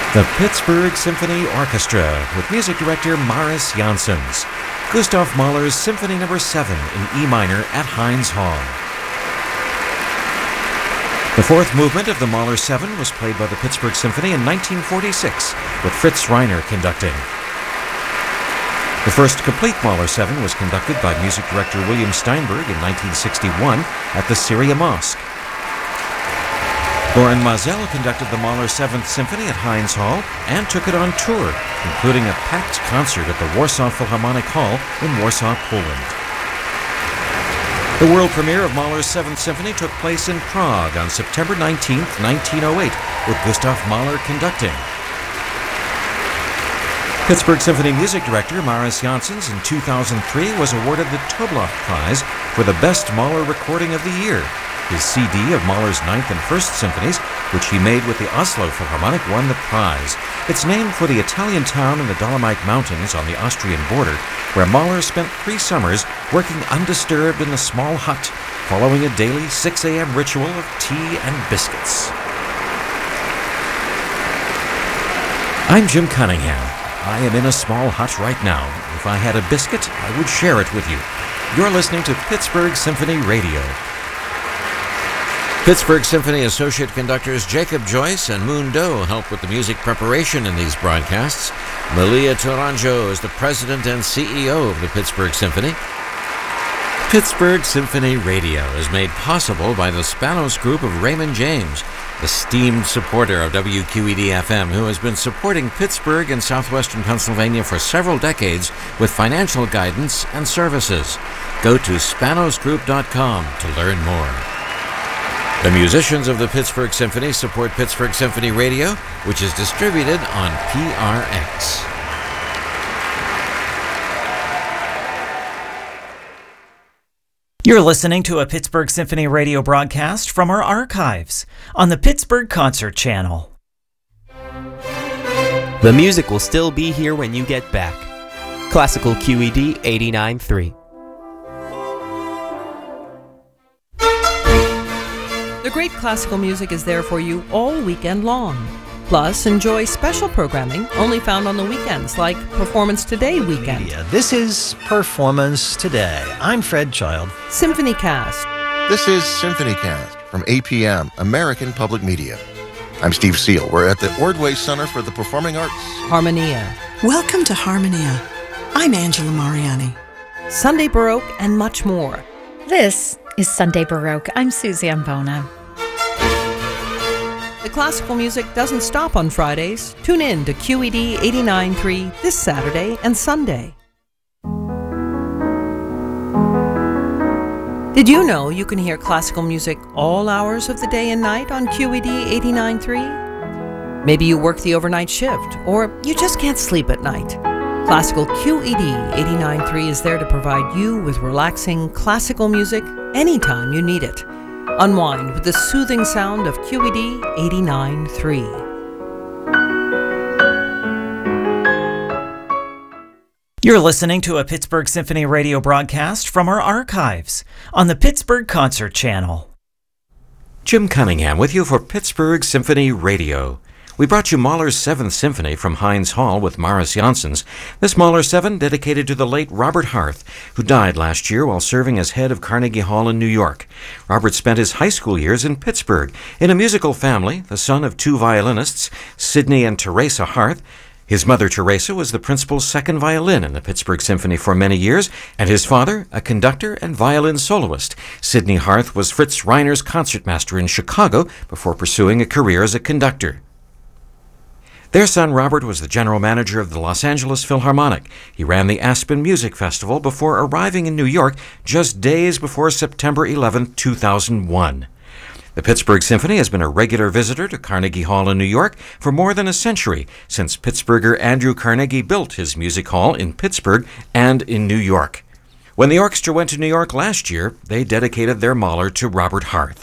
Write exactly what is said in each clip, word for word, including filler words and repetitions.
The Pittsburgh Symphony Orchestra with music director Maris Janssens. Gustav Mahler's Symphony Number seven in E minor at Heinz Hall. The fourth movement of the Mahler seven was played by the Pittsburgh Symphony in nineteen forty-six with Fritz Reiner conducting. The first complete Mahler seven was conducted by music director William Steinberg in nineteen sixty-one at the Syria Mosque. Loren Maazel conducted the Mahler seventh Symphony at Heinz Hall and took it on tour, including a packed concert at the Warsaw Philharmonic Hall in Warsaw, Poland. The world premiere of Mahler's seventh Symphony took place in Prague on September nineteenth, nineteen oh eight, with Gustav Mahler conducting. Pittsburgh Symphony music director Maris Janssens in two thousand three was awarded the Toblach Prize for the best Mahler recording of the year. His C D of Mahler's ninth and first symphonies, which he made with the Oslo Philharmonic, won the prize. It's named for the Italian town in the Dolomite Mountains on the Austrian border, where Mahler spent three summers working undisturbed in a small hut, following a daily six a.m. ritual of tea and biscuits. I'm Jim Cunningham. I am in a small hut right now. If I had a biscuit, I would share it with you. You're listening to Pittsburgh Symphony Radio. Pittsburgh Symphony Associate Conductors Jacob Joyce and Moon Doe help with the music preparation in these broadcasts. Malia Tourangeau is the president and C E O of the Pittsburgh Symphony. Pittsburgh Symphony Radio is made possible by the Spanos Group of Raymond James, esteemed supporter of W Q E D F M, who has been supporting Pittsburgh and southwestern Pennsylvania for several decades with financial guidance and services. Go to spanos group dot com to learn more. The musicians of the Pittsburgh Symphony support Pittsburgh Symphony Radio, which is distributed on P R X. You're listening to a Pittsburgh Symphony Radio broadcast from our archives on the Pittsburgh Concert Channel. The music will still be here when you get back. Classical Q E D eighty-nine point three. The great classical music is there for you all weekend long. Plus, enjoy special programming only found on the weekends, like Performance Today weekend. Yeah, this is Performance Today. I'm Fred Child. Symphony Cast. This is Symphony Cast from A P M, American Public Media. I'm Steve Seal. We're at the Ordway Center for the Performing Arts. Harmonia. Welcome to Harmonia. I'm Angela Mariani. Sunday Baroque and much more. This is Sunday Baroque. I'm Susie Ambona. The classical music doesn't stop on Fridays. Tune in to Q E D eighty-nine point three this Saturday and Sunday. Did you know you can hear classical music all hours of the day and night on Q E D eighty-nine point three? Maybe you work the overnight shift, or you just can't sleep at night. Classical Q E D eighty-nine point three is there to provide you with relaxing classical music anytime you need it. Unwind with the soothing sound of Q E D eighty-nine point three. You're listening to a Pittsburgh Symphony Radio broadcast from our archives on the Pittsburgh Concert Channel. Jim Cunningham with you for Pittsburgh Symphony Radio. We brought you Mahler's seventh Symphony from Heinz Hall with Maris Janssens. This Mahler seven dedicated to the late Robert Harth, who died last year while serving as head of Carnegie Hall in New York. Robert spent his high school years in Pittsburgh. In a musical family, the son of two violinists, Sidney and Teresa Harth, his mother, Teresa, was the principal's second violin in the Pittsburgh Symphony for many years, and his father, a conductor and violin soloist. Sidney Harth was Fritz Reiner's concertmaster in Chicago before pursuing a career as a conductor. Their son Robert was the general manager of the Los Angeles Philharmonic. He ran the Aspen Music Festival before arriving in New York just days before September eleventh, two thousand one. The Pittsburgh Symphony has been a regular visitor to Carnegie Hall in New York for more than a century, since Pittsburgher Andrew Carnegie built his music hall in Pittsburgh and in New York. When the orchestra went to New York last year, they dedicated their Mahler to Robert Harth.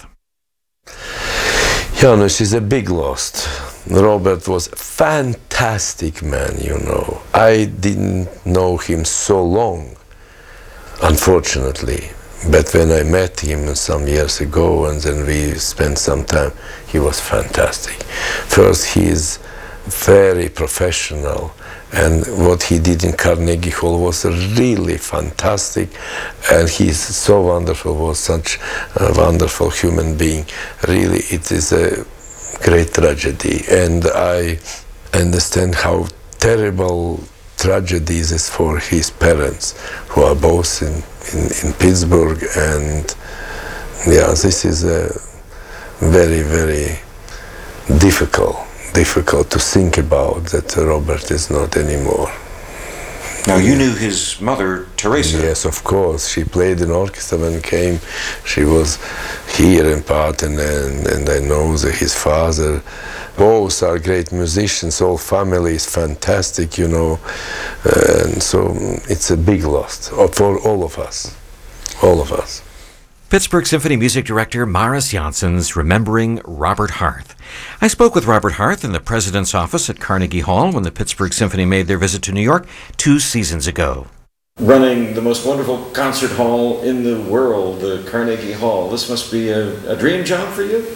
Janusz is a big loss. Robert was a fantastic man, you know. I didn't know him so long, unfortunately. But when I met him some years ago and then we spent some time, he was fantastic. First, his very professional, and what he did in Carnegie Hall was really fantastic, and he's so wonderful, was such a wonderful human being. Really, it is a great tragedy, and I understand how terrible tragedy is this for his parents, who are both in, in, in Pittsburgh, and yeah, this is a very, very difficult difficult to think about that Robert is not anymore. Now, you knew his mother, Teresa. Yes, of course. She played in orchestra when came. She was here in Parton, and, and I know that his father. Both are great musicians. Whole family is fantastic, you know. And so it's a big loss for all of us. All of us. Pittsburgh Symphony Music Director Maris Janssens remembering Robert Harth. I spoke with Robert Harth in the president's office at Carnegie Hall when the Pittsburgh Symphony made their visit to New York two seasons ago. Running the most wonderful concert hall in the world, the Carnegie Hall. This must be a, a dream job for you?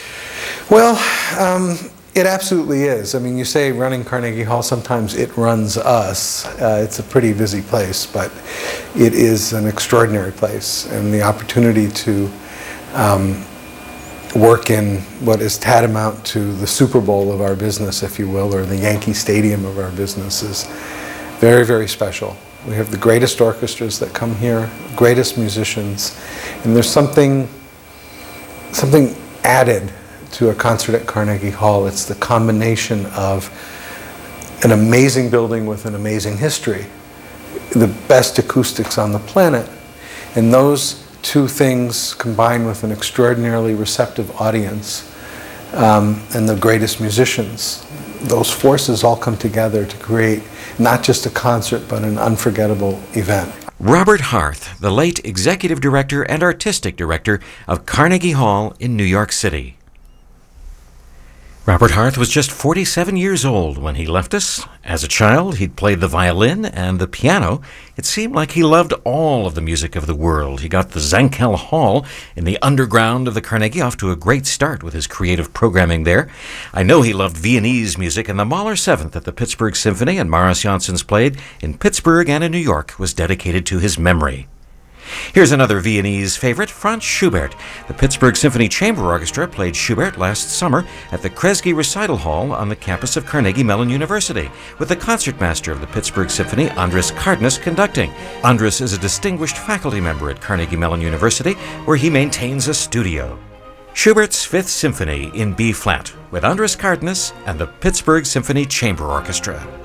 Well, um, it absolutely is. I mean, you say running Carnegie Hall, sometimes it runs us. Uh, it's a pretty busy place, but it is an extraordinary place. And the opportunity to um, work in what is tantamount to the Super Bowl of our business, if you will, or the Yankee Stadium of our business is very, very special. We have the greatest orchestras that come here, greatest musicians, and there's something, something added to a concert at Carnegie Hall. It's the combination of an amazing building with an amazing history, the best acoustics on the planet, and those two things combined with an extraordinarily receptive audience um, and the greatest musicians. Those forces all come together to create not just a concert, but an unforgettable event. Robert Harth, the late executive director and artistic director of Carnegie Hall in New York City. Robert Harth was just forty-seven years old when he left us. As a child, he'd played the violin and the piano. It seemed like he loved all of the music of the world. He got the Zankel Hall in the underground of the Carnegie off to a great start with his creative programming there. I know he loved Viennese music, and the Mahler Seventh at the Pittsburgh Symphony and Maris Janssens played in Pittsburgh and in New York was dedicated to his memory. Here's another Viennese favorite, Franz Schubert. The Pittsburgh Symphony Chamber Orchestra played Schubert last summer at the Kresge Recital Hall on the campus of Carnegie Mellon University, with the concertmaster of the Pittsburgh Symphony, Andris Kardnas, conducting. Andris is a distinguished faculty member at Carnegie Mellon University, where he maintains a studio. Schubert's Fifth Symphony in B-flat, with Andris Kardnas and the Pittsburgh Symphony Chamber Orchestra.